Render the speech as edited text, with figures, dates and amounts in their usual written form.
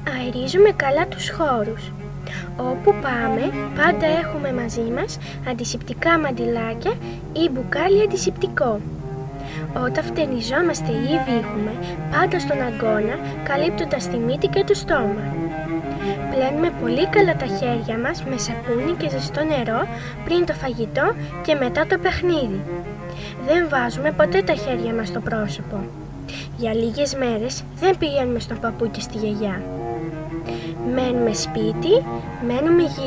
Αερίζουμε καλά τους χώρους. Όπου πάμε, πάντα έχουμε μαζί μας αντισηπτικά μαντιλάκια ή μπουκάλι αντισηπτικό. Όταν φτερνιζόμαστε ή βήχουμε, πάντα στον αγκώνα, καλύπτοντας τη μύτη και το στόμα. Πλένουμε πολύ καλά τα χέρια μας με σαπούνι και ζεστό νερό πριν το φαγητό και μετά το παιχνίδι. Δεν βάζουμε ποτέ τα χέρια μας στο πρόσωπο. Για λίγες μέρες δεν πηγαίνουμε στον παππού και στη γιαγιά. Μένουμε σπίτι, μένουμε